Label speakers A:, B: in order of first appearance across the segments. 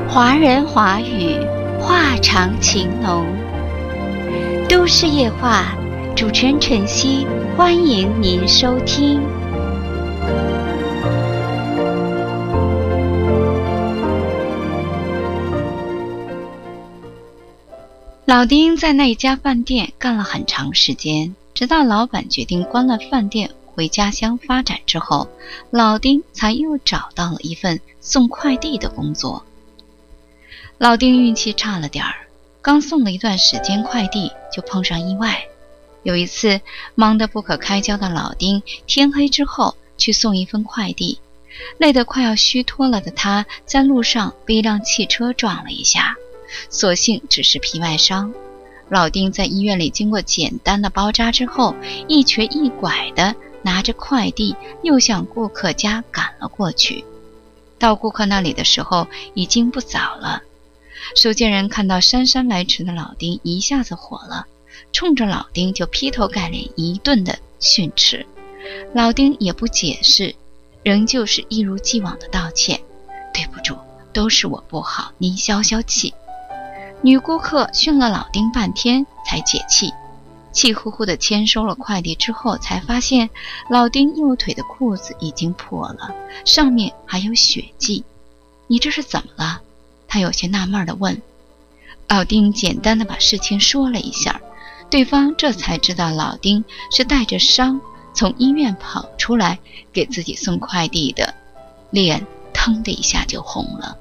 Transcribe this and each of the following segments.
A: 华人华语，话长情浓。都市夜话，主持人晨曦，欢迎您收听。老丁在那家饭店干了很长时间，直到老板决定关了饭店回家乡发展之后，老丁才又找到了一份送快递的工作。老丁运气差了点儿，刚送了一段时间快递就碰上意外。有一次忙得不可开交的老丁，天黑之后去送一份快递，累得快要虚脱了的他，在路上被一辆汽车撞了一下，所幸只是皮外伤。老丁在医院里经过简单的包扎之后，一瘸一拐地拿着快递又向顾客家赶了过去。到顾客那里的时候已经不早了。收件人看到姗姗来迟的老丁，一下子火了，冲着老丁就劈头盖脸一顿的训斥。老丁也不解释，仍旧是一如既往的道歉，对不住，都是我不好，您消消气。女顾客训了老丁半天才解气，气呼呼地签收了快递之后，才发现老丁右腿的裤子已经破了，上面还有血迹。你这是怎么了？他有些纳闷地问。老丁简单地把事情说了一下，对方这才知道老丁是带着伤从医院跑出来给自己送快递的，脸腾的一下就红了。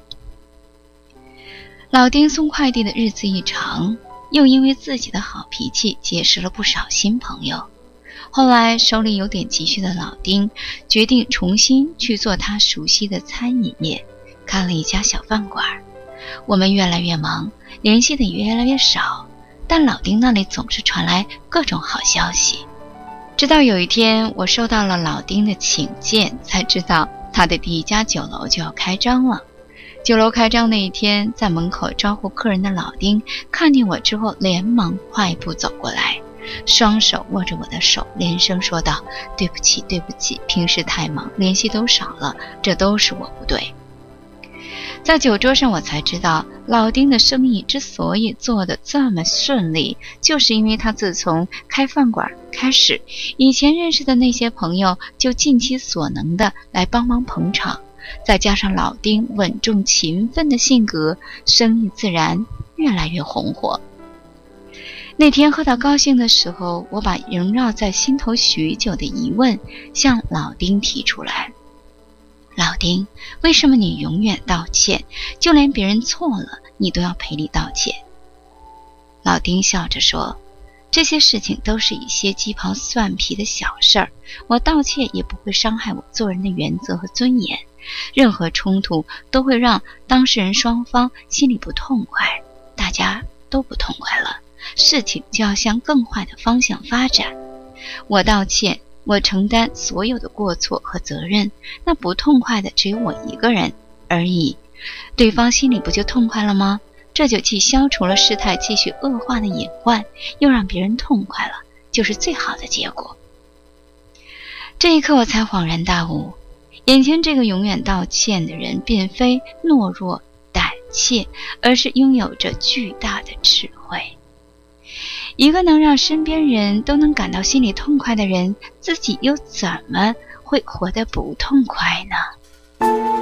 A: 老丁送快递的日子一长，又因为自己的好脾气结识了不少新朋友。后来手里有点积蓄的老丁决定重新去做他熟悉的餐饮业，开了一家小饭馆。我们越来越忙，联系的也越来越少，但老丁那里总是传来各种好消息。直到有一天我收到了老丁的请柬，才知道他的第一家酒楼就要开张了。酒楼开张那一天，在门口招呼客人的老丁看见我之后，连忙快步走过来，双手握着我的手，连声说道：对不起对不起，平时太忙，联系都少了，这都是我不对。在酒桌上我才知道，老丁的生意之所以做得这么顺利，就是因为他自从开饭馆开始，以前认识的那些朋友就尽其所能的来帮忙捧场，再加上老丁稳重勤奋的性格，生意自然越来越红火。那天喝到高兴的时候，我把萦绕在心头许久的疑问向老丁提出来。老丁，为什么你永远道歉？就连别人错了，你都要赔礼道歉。老丁笑着说，这些事情都是一些鸡毛蒜皮的小事儿，我道歉也不会伤害我做人的原则和尊严，任何冲突都会让当事人双方心里不痛快，大家都不痛快了，事情就要向更坏的方向发展。我道歉，我承担所有的过错和责任，那不痛快的只有我一个人而已，对方心里不就痛快了吗？这就既消除了事态继续恶化的隐患，又让别人痛快了，就是最好的结果。这一刻我才恍然大悟，眼前这个永远道歉的人并非懦弱胆怯，而是拥有着巨大的智慧。一个能让身边人都能感到心里痛快的人，自己又怎么会活得不痛快呢？